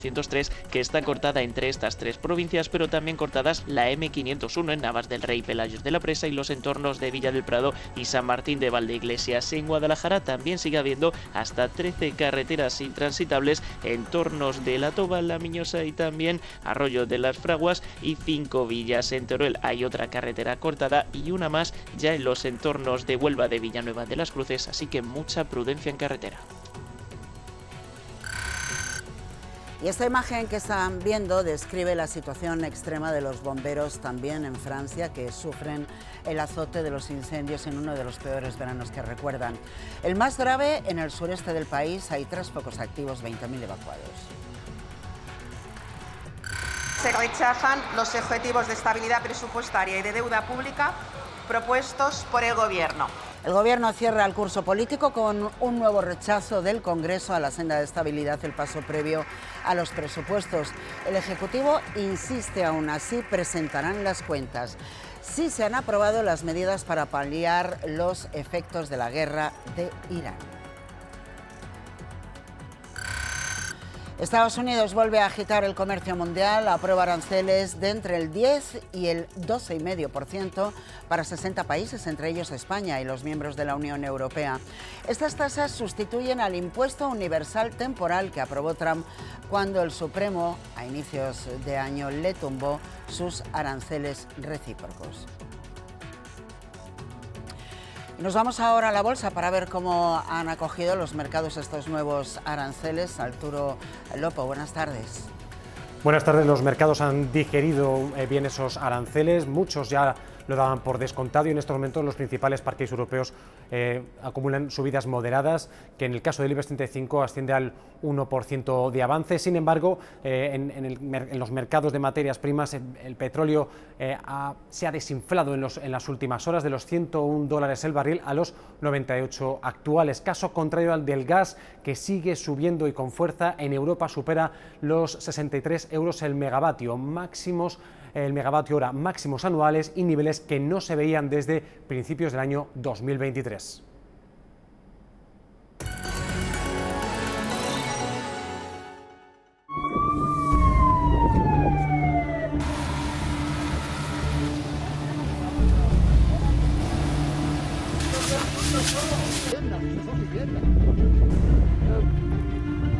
203, que está cortada entre estas tres provincias, pero también cortadas la M501 en Navas del Rey, Pelayos de la Presa y los entornos de Villa del Prado y San Martín de Valdeiglesias. En Guadalajara también sigue habiendo hasta 13 carreteras intransitables, entornos de La Toba, La Miñosa y también Arroyo de las Fraguas y 5 villas. En Teruel hay otra carretera cortada y una más ya en los entornos de Huelva, de Villanueva de las Cruces, así que mucha prudencia en carretera. Y esta imagen que están viendo describe la situación extrema de los bomberos también en Francia, que sufren el azote de los incendios en uno de los peores veranos que recuerdan. El más grave en el sureste del país, hay 3 focos activos, 20.000 evacuados. Se rechazan los objetivos de estabilidad presupuestaria y de deuda pública propuestos por el Gobierno. El Gobierno cierra el curso político con un nuevo rechazo del Congreso a la senda de estabilidad, el paso previo a los presupuestos. El Ejecutivo insiste, aún así presentarán las cuentas. Sí se han aprobado las medidas para paliar los efectos de la guerra de Irán. Estados Unidos vuelve a agitar el comercio mundial, aprueba aranceles de entre el 10 y el 12,5% para 60 países, entre ellos España y los miembros de la Unión Europea. Estas tasas sustituyen al impuesto universal temporal que aprobó Trump cuando el Supremo, a inicios de año, le tumbó sus aranceles recíprocos. Nos vamos ahora a la bolsa para ver cómo han acogido los mercados estos nuevos aranceles. Arturo Lopo, buenas tardes. Buenas tardes. Los mercados han digerido bien esos aranceles, muchos ya lo daban por descontado y en estos momentos los principales parques europeos acumulan subidas moderadas, que en el caso del IBEX 35 asciende al 1% de avance. Sin embargo, en los mercados de materias primas el petróleo se ha desinflado en las últimas horas, de los $101 el barril a los 98 actuales. Caso contrario al del gas, que sigue subiendo y con fuerza. En Europa supera los 63 euros el megavatio hora, máximos anuales y niveles que no se veían desde principios del año 2023.